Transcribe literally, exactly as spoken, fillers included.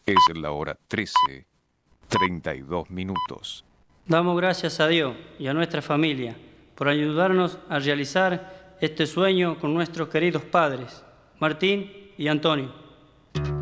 Es la hora trece, treinta y dos minutos. Damos gracias a Dios y a nuestra familia por ayudarnos a realizar este sueño con nuestros queridos padres, Martín y Antonio.